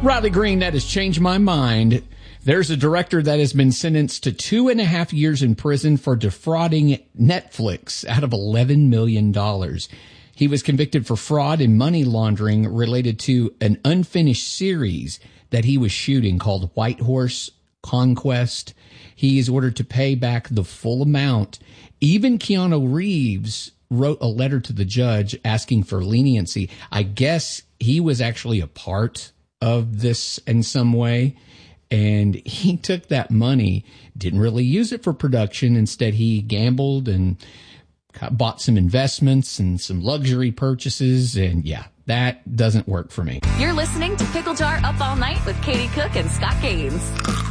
Riley Green, that has changed my mind. There's a director that has been sentenced to 2.5 years in prison for defrauding Netflix out of $11 million. He was convicted for fraud and money laundering related to an unfinished series that he was shooting called White Horse Conquest. He is ordered to pay back the full amount. Even Keanu Reeves wrote a letter to the judge asking for leniency. I guess he was actually a part of this in some way. And he took that money, didn't really use it for production. Instead, he gambled and bought some investments and some luxury purchases. And yeah, that doesn't work for me. You're listening to Pickle Jar Up All Night with Katie Cook and Scott Gaines.